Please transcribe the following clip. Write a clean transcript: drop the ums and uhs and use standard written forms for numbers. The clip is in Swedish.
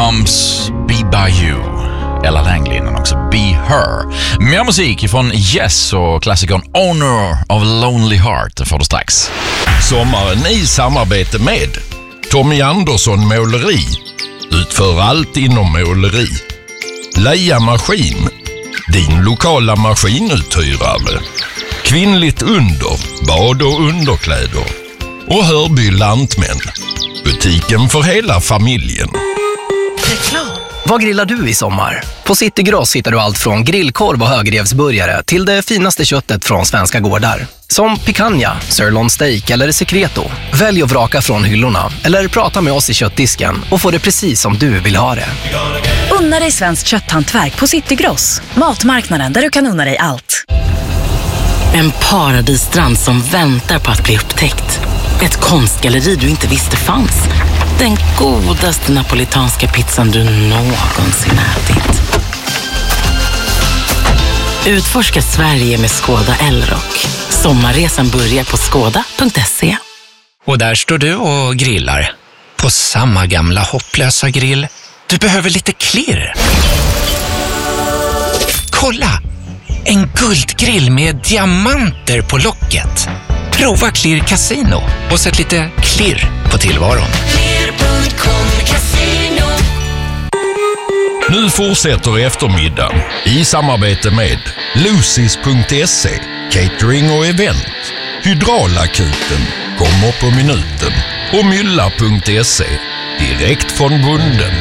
Bumps, Be By You. Ella Langley, men också Be Her. Mer musik från Yes och klassikern Owner of Lonely Heart får du strax. Sommaren i samarbete med Tommy Andersson Måleri. Utför allt inom måleri. Leia Maskin, din lokala maskinuthyrare. Kvinnligt under, bad och underkläder. Och Hörby Lantmän, butiken för hela familjen. Reklam. Vad grillar du i sommar? På City Gross hittar du allt från grillkorv och högrevsburgare till det finaste köttet från svenska gårdar. Som picanha, sirloin steak eller secreto. Välj och vraka från hyllorna eller prata med oss i köttdisken och få det precis som du vill ha det. Unna dig svenskt kötthantverk på City Gross. Matmarknaden där du kan unna dig allt. En paradisstrand som väntar på att bli upptäckt. Ett konstgalleri du inte visste fanns. Den godaste napolitanska pizzan du någonsin ätit. Utforska Sverige med Skoda Elrock. Sommarresan börjar på skoda.se. Och där står du och grillar. På samma gamla hopplösa grill. Du behöver lite klirr. Kolla! En guldgrill med diamanter på locket. Prova Klirr Casino och sätt lite klirr på tillvaron. Nu fortsätter eftermiddagen i samarbete med Lucys.se, catering och event. Hydraulakuten kommer på minuten och Mylla.se, direkt från bunden.